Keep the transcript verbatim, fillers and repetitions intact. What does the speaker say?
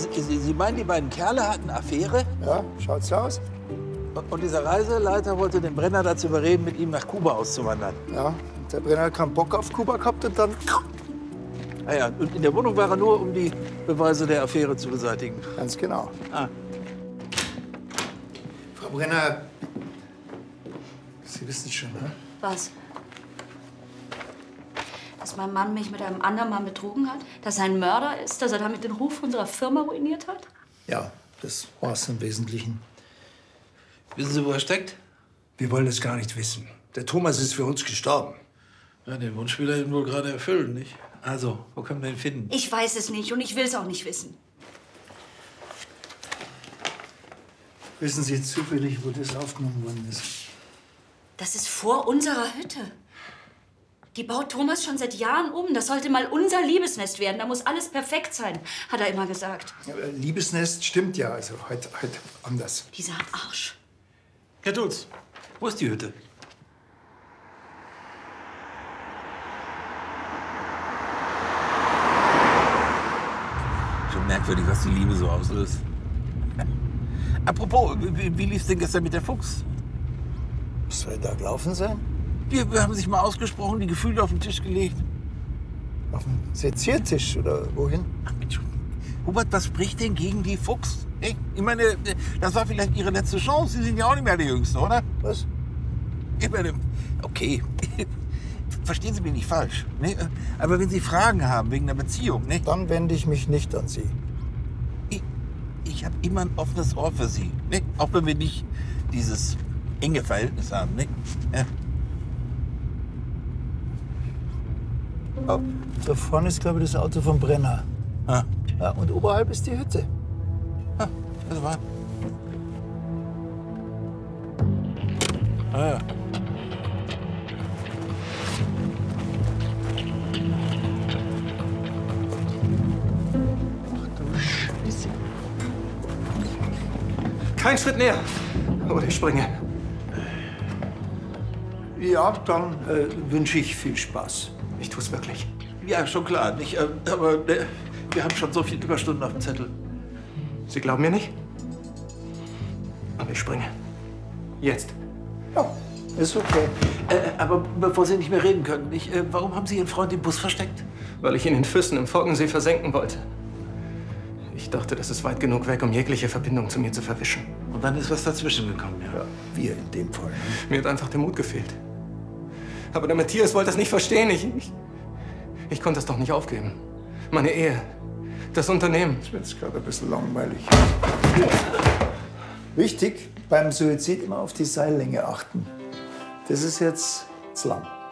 Sie, Sie meinen, die beiden Kerle hatten Affäre? Ja, schaut's so aus. Und dieser Reiseleiter wollte den Brenner dazu überreden, mit ihm nach Kuba auszuwandern. Ja, und der Brenner hat keinen Bock auf Kuba gehabt und dann... Ah ja, und in der Wohnung war er nur, um die Beweise der Affäre zu beseitigen. Ganz genau. Ah. Frau Brenner, Sie wissen schon, ne? Was? Dass mein Mann mich mit einem anderen Mann betrogen hat? Dass er ein Mörder ist? Dass er damit den Ruf unserer Firma ruiniert hat? Ja, das war's im Wesentlichen. Wissen Sie, wo er steckt? Wir wollen es gar nicht wissen. Der Thomas ist für uns gestorben. Ja, den Wunsch will er ihn wohl gerade erfüllen, nicht? Also, wo können wir ihn finden? Ich weiß es nicht und ich will es auch nicht wissen. Wissen Sie zufällig, wo das aufgenommen worden ist? Das ist vor unserer Hütte. Die baut Thomas schon seit Jahren um. Das sollte mal unser Liebesnest werden. Da muss alles perfekt sein, hat er immer gesagt. Ja, Liebesnest stimmt ja, also heute halt anders. Dieser Arsch. Herr Dulz, wo ist die Hütte? Schon merkwürdig, was die Liebe so auslöst. Apropos, wie, wie lief's denn gestern mit der Fuchs? Was soll da gelaufen sein? Wir, wir haben sich mal ausgesprochen, die Gefühle auf den Tisch gelegt. Auf dem Seziertisch oder wohin? Ach Mensch, Hubert, was spricht denn gegen die Fuchs? Hey, ich meine, das war vielleicht Ihre letzte Chance. Sie sind ja auch nicht mehr der Jüngste, oder? Was? Ich meine, okay, verstehen Sie mich nicht falsch. Ne? Aber wenn Sie Fragen haben wegen der Beziehung, ne? Dann wende ich mich nicht an Sie. Ich, ich habe immer ein offenes Ohr für Sie. Ne? Auch wenn wir nicht dieses enge Verhältnis haben. Ne? Ja. Oh, da vorne ist, glaube ich, das Auto vom Brenner. Ah. Ja, und oberhalb ist die Hütte. Ah, das war. Ah ja. Ach du Scheiße. Kein Schritt näher. Oder ich springe. Ja, dann äh, wünsche ich viel Spaß. Ich tu's wirklich. Ja, schon klar. Nicht, äh, aber äh, wir haben schon so viele Überstunden auf dem Zettel. Sie glauben mir nicht? Aber ich springe. Jetzt. Ja, ist okay. Äh, aber bevor Sie nicht mehr reden können, ich, äh, warum haben Sie Ihren Freund im Bus versteckt? Weil ich ihn in Füssen im Forkensee versenken wollte. Ich dachte, das ist weit genug weg, um jegliche Verbindung zu mir zu verwischen. Und dann ist was dazwischen gekommen, ja. Ja, wir in dem Fall. Mir hat einfach der Mut gefehlt. Aber der Matthias wollte das nicht verstehen. Ich, ich, ich konnte es doch nicht aufgeben. Meine Ehe, das Unternehmen. Das wird jetzt gerade ein bisschen langweilig. Wichtig, beim Suizid immer auf die Seillänge achten. Das ist jetzt zu lang.